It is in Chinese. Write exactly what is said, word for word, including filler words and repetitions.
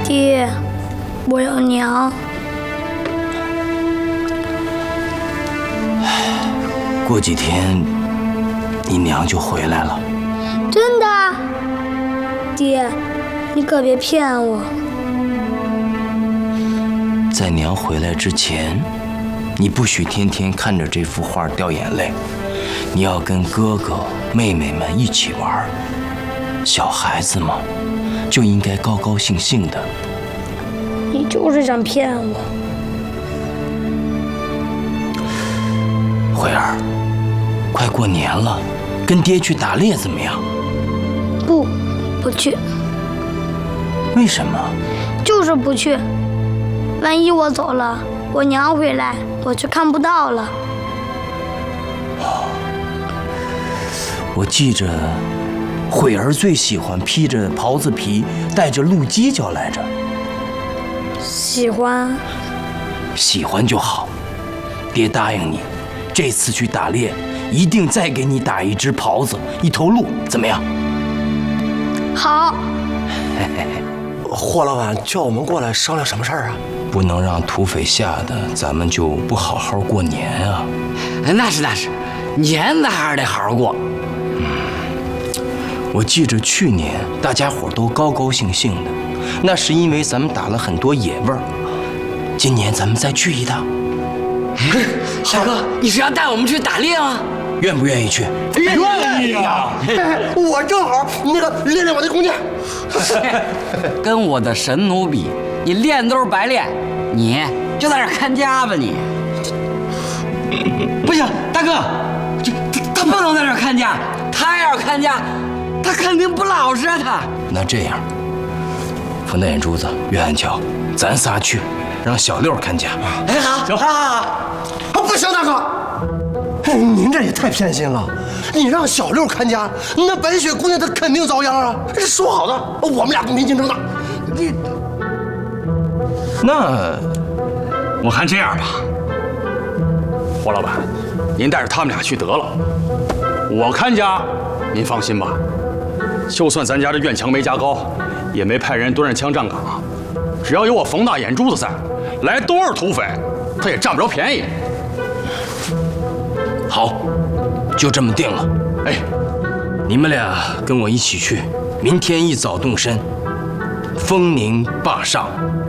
爹，我要娘。 过几天，你娘就回来了。 真的？爹，你可别骗我。 在娘回来之前，你不许天天看着这幅画掉眼泪，你要跟哥哥妹妹们一起玩。小孩子嘛，就应该高高兴兴的。 你就是想骗我。 慧儿，快过年了，跟爹去打猎怎么样？ 不，不去。 为什么？ 就是不去。万一我走了，我娘回来，我就看不到了。 我记着，慧儿最喜欢披着袍子皮，带着鹿犄角来着。 喜欢。 喜欢就好。爹答应你，这次去打猎，一定再给你打一只狍子，一头鹿，怎么样？ 好。 霍老板叫我们过来商量什么事儿啊？ 不能让土匪吓得咱们就不好好过年啊！ 那是那是，年咱还是得好好过。 嗯，我记着去年大家伙都高高兴兴的，那是因为咱们打了很多野味儿。今年咱们再去一趟。 大哥，你是要带我们去打猎吗？ 愿不愿意去？ 愿意啊！我正好那个练练我的弓箭。 跟我的神奴比，你练都是白练，你就在这看家吧你。不行，大哥，这他不能在这看家，他要是看家，他肯定不老实啊他。 那这样，冯大眼珠子、岳安桥，咱仨去，让小六看家。 哎，好， 行， 好好好。 不行，大哥。您这也太偏心了！你让小六看家，那白雪姑娘她肯定遭殃啊！这说好的，我们俩公平竞争的。你， 那我看这样吧，霍老板，您带着他们俩去得了。我看家，您放心吧。就算咱家这院墙没加高，也没派人端着枪站岗，只要有我冯大眼珠子在，来多少土匪，他也占不着便宜。 好，就这么定了。 哎， 你们俩跟我一起去，明天一早动身，丰宁坝上